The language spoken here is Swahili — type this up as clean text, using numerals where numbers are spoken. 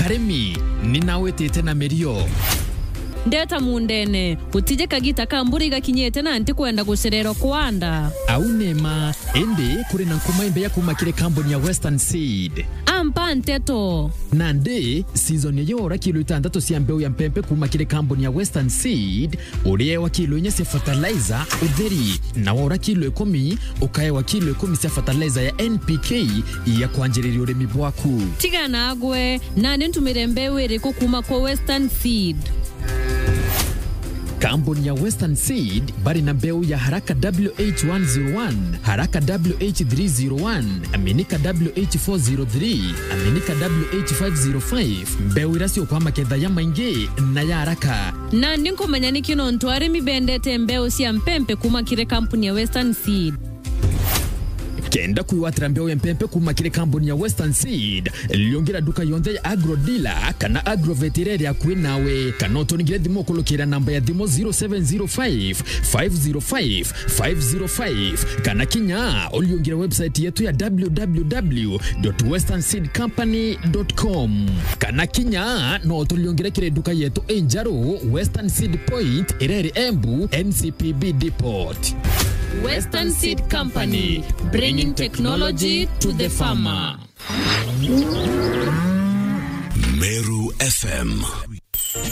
Karemi ninawetete na merio ndeta mundene utije kagita kamburi gakinyete na anti kwenda gucerero kwanda au nema ende kuri na kumaimbe ya kumakire kampuni ya Western Seed ampa nteto nande season yora kilo 6 cia mbeu ya mpempe kumakire kampuni ya Western Seed urie wa kilo 4 cia fertilizer utheri na wora kilo 10 ukae wa kilo 10 cia fertilizer ya NPK ya kwanjiriria urimi bwaku tigana agwe na nintumire mbeu iriku kuma kwa Western Seed. Kampuni ya Western Seed bari na mbeu ya haraka WH101, haraka WH301, aminika WH403, aminika WH505, mbeu irasio kwa maketha ya maingi na ya haraka. Na ninko manyani kino ntwari mibendete mbeu cia mpempe kumakire kampuni ya Western Seed. Kenda kuiwatira mbeu ya mpempe kumakire kampuni ya Western Seed liongera duka yonthe ya agro dealer kana agro veterinary akwi nawe kana utonigire thimo kulukira namba ya thimo 0705 505 505 kana kinya uliongera website yetu ya www.westernseedcompany.com kana kinya no tuliongera kire duka yetu Enjaro Western Seed Point ireri Embu NCPB Depot. Western Seed Company, bringing technology to the farmer. Meru FM